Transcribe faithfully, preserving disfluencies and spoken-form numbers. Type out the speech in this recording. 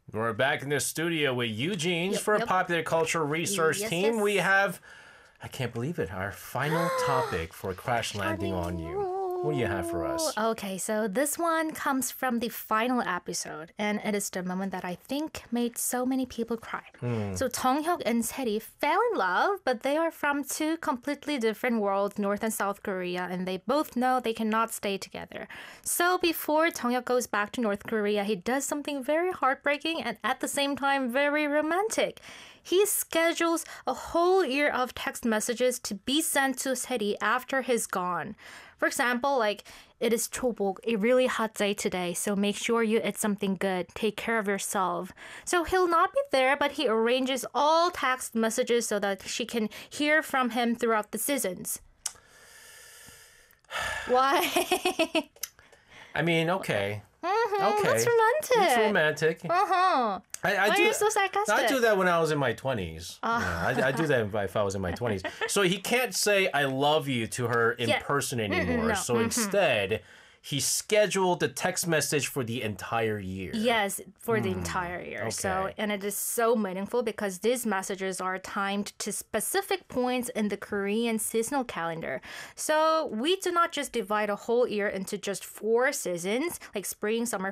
We're back in the studio with Eugene's Yep, for a yep. popular culture research Yes, team. yes. We have, I can't believe it, our final topic for Crash Landing on You. What do you have for us? Okay, so this one comes from the final episode, and it is the moment that I think made so many people cry. So Jonghyuk and Seri fell in love, but they are from two completely different worlds, North and South Korea, and they both know they cannot stay together. So before Jonghyuk goes back to North Korea, he does something very heartbreaking and at the same time very romantic. He schedules a whole year of text messages to be sent to Seri after he's gone. For example, like, it is chobok, a really hot day today, so make sure you eat something good. Take care of yourself. So he'll not be there, but he arranges all text messages so that she can hear from him throughout the seasons. Why? I mean, okay. Mm-hmm, Okay. that's romantic. It's romantic. Uh-huh. I, I Why do, are you so sarcastic? I do that when I was in my twenties. Yeah, I, I do that if I was in my twenties. So he can't say I love you to her in Yeah. person anymore. no. So instead, he scheduled the text message for the entire year. Yes, for the entire year. So, okay. and it is so meaningful because these messages are timed to specific points in the Korean seasonal calendar. So, we do not just divide a whole year into just four seasons, like spring, summer,